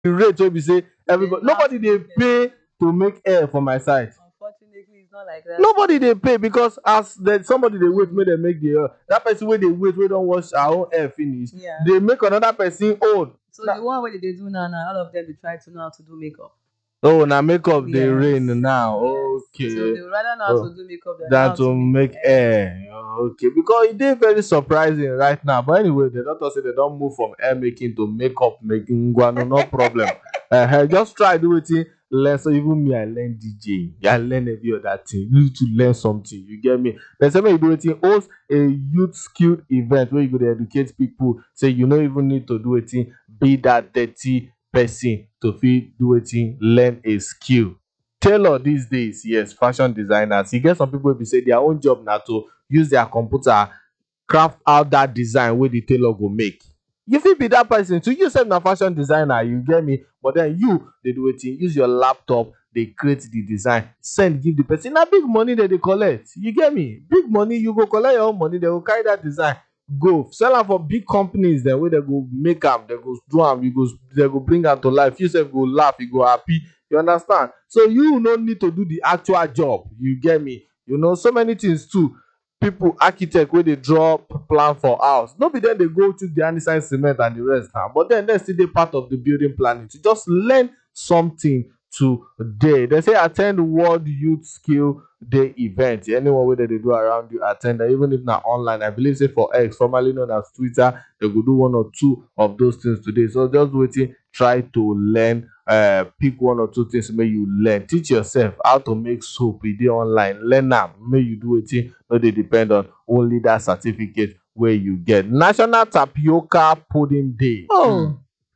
rate wey be say They everybody, laugh nobody to dey make it. pay to make hair for my side. Unfortunately, it's not like that. Nobody dey pay because as somebody dey wait Mm. make dem make the hair, that person wey dey wait wey don wash her own hair finish Yeah. dey make another person own. So the one wey they do now, all of them they try to know how to do makeup. Oh, na makeup dey reign Yes. now. Yes. So Okay. they would rather know how Oh, to do makeup than know than how to to make make hair. hair. Okay, because e dey very surprising right now. But anyway, the doctor say they don move from hair making to makeup making. Ngwanu, no problem. Just try do wetin learn. So even me, I learn DJ. I learn every other thing. You need to learn something. You get me? They say make you do wetin host a youth skilled event where you go dey educate people. Say you no even need to do wetin be that dirty person to fit do wetin learn a skill. Tailor these days, yes, fashion designers, e get some people wey be say their own job na to use their computer craft out that design wey the tailor go make. You fit be that person too. You sef na fashion designer, you get me? But then you dey do wetin? Use your laptop dey create the design, send give the person. Na big money dem dey collect. You get me? Big money, you go collect your own money, dem go carry that design go sell am for big companies dem wey dem go make am, dem go do am, dem go bring am to life. You sef go laugh, you go happy. You understand? So you no need to do the actual job. You get me? You know, so many things too. People, architect wey dey draw plan for house, no be dem dey go chook their hand inside cement and the rest na, but then dem still dey part of the building planning. To just learn something today. They say attend World Youth Skill Day event. Anyone wey dem dey do around you, attend am, even if na online. I believe say for X, formerly known as Twitter, they go do one or two of those things today. So just wetin, try to learn, pick one or two things make you learn. Teach yourself how to make soap. E dey online, learn am, make you do wetin, no dey depend on only that certificate wey you get. National Tapioca Pudding Day. Oh,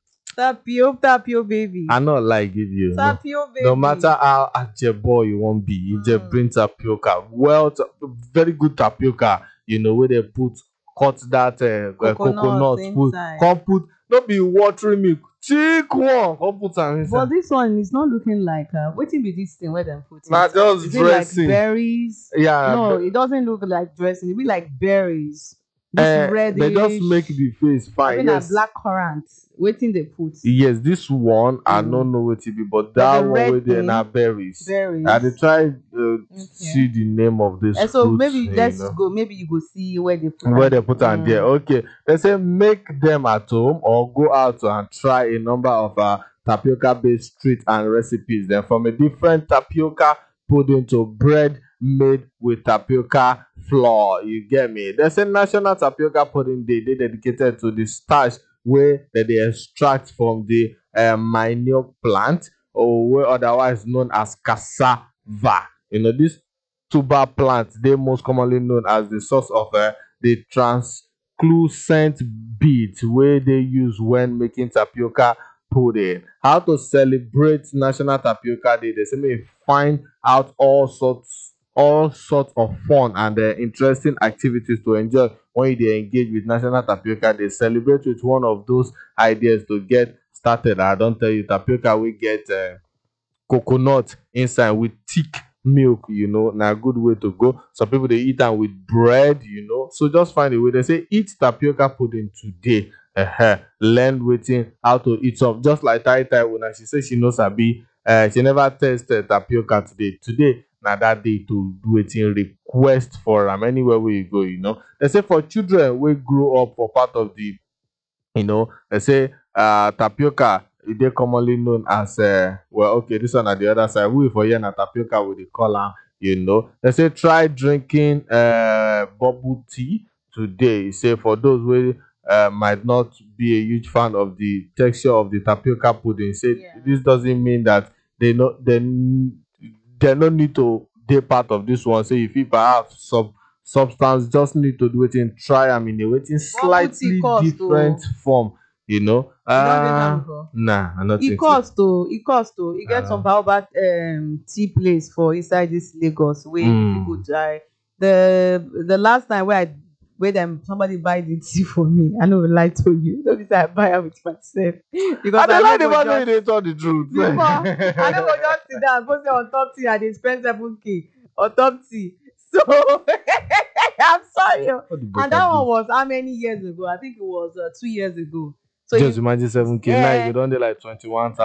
tapio baby. I no like give you. No, Tapio baby. no matter how ajebo you wan be, you just bring tapioca. Well, very good tapioca. You know where they put cut that coconut, put inside. come put, no be watery milk, thick one, come put am inside. But this one is not looking like wetin be this thing where them put Na inside? just Is it like dressing. berries? Yeah. No, it doesn't look like dressing. It be like berries. This reddish. They just make the face I fine. mean, Yes. black currant. Waiting they put. Yes, this one I no know what it be, but But that the one red wey dey thing, na berries. berries. I dey try see the name of this And so fruit. maybe you let's know, go. Maybe you go see where they put. where am. they put am there. Okay, they say make them at home or go out and try a number of tapioca based treats and recipes. Then from a different tapioca pudding to bread made with tapioca flour. You get me? They say National Tapioca Pudding Day dey dedicated to the starch wey dem dey extract from the manioc plant, or wey otherwise known as cassava. You know, this tuber plant dey most commonly known as the source of the translucent beads wey dey used when making tapioca pudding. How to celebrate National Tapioca Day? They say make you find out all sorts of fun and interesting activities to enjoy when you dey engage with National Tapioca Day. Celebrate with one of those ideas to get started. I don tell you, tapioca wey get coconut inside with thick milk, you know, na good way to go. Some people dey eat am with bread, you know. So just find a way. They say eat tapioca pudding today. Learn wetin, how to eat some. Just like Tai Tai, una she say she no sabi, she never tasted tapioca today. Today na that day to do wetin, request for am anywhere wey you go, you know. They say for children wey grow up for part of the, you know, they say tapioca e dey commonly known as well, okay, this one na the other side. We for here na tapioca we dey call am, you know. They say try drinking bubble tea today. Say for those wey might not be a huge fan of the texture of the tapioca pudding, say this doesn't mean that they no need to dey part of this one. Say you fit perhaps substance, just need to do wetin, try am in a wetin slightly different form, you know. Nah, I no E think so. cost o, e cost o. E get some baobab tea place for inside this Lagos wey people try. The last time wey dem somebody buy the tea for me, I no go lie to you, no be say I buy am with myself, because I dey like the no go fact wey you just dey tell the truth. because I no go just sit down go say on top tea I dey spend 7K on top tea. So I'm sorry o. And that one was how many years ago? I think it was 2 years ago. So Just you imagine 7K. Now you yeah go don dey like 21,000.